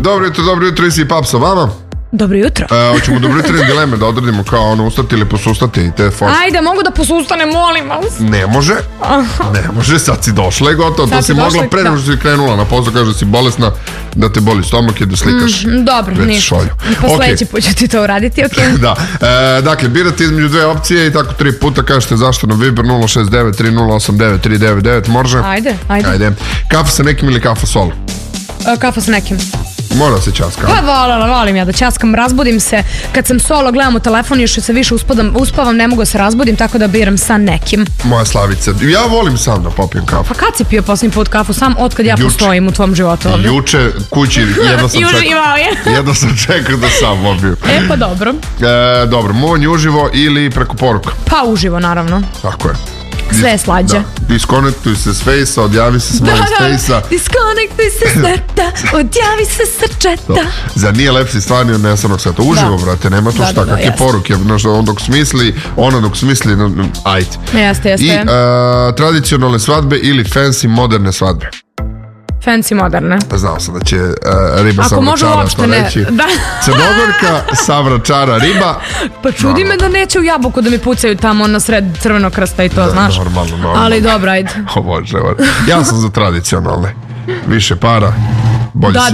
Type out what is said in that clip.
Dobro jutro, si Pap sa vama. Dobro jutro. Hoćemo dobro jutro dileme da odradimo kao ono ustati ili posustati i te force. Ajde, mogu da posustane, molim vas. Ne može, sad si došla i gotovo. To si mogla pre nego što si krenula na posao, kaže da si bolesna, da te boli stomak i da slikaš. Dobro, ništa. Pa sledeći put ću ti to uraditi, okej? Da, dakle, birate između dve opcije i tako 3 puta kažete zašto na Viber 069 3089 399, može? Ajde. Kafa sa nekim ili kafa solo? Kafa sa nekim. Mora se časkam. Pa volim ja da časkam, razbudim se. Kad sam solo, gledam u telefon, još se više uspavam, ne mogu da se razbudim, tako da biram sa nekim. Moja Slavica, ja volim sam da popijem kafu. Pa kad si pio posljednji put kafu sam, otkad ja postojim u tvom životu ovdje? Juče, kući, jedno sam čekao da sam popijem. Pa dobro. Dobro, monj uživo ili preko poruka? Pa uživo, naravno. Tako je. Sve je slađe. Diskonektuj se s Face-a, odjavi se s MySpace-a. Diskonektuj se s neta, odjavi se s chata. Zar nije lepši stvarni od nesanog sveta? Uživo, brate, nema to šta, kakve poruke. On dok smisli, ona dok smisli, ajde. Jeste. I tradicionalne svadbe ili fancy moderne svadbe? Fancy moderne. Znao sam da će riba sa vračara to reći. Crnogorka sa vračara riba. Pa čudi me da neće u jabuku da mi pucaju tamo na sred Crvenog krsta i to, znaš. Normalno. Ali dobro, ajde. O Bože, ja sam za tradicionalne. Više para, bolji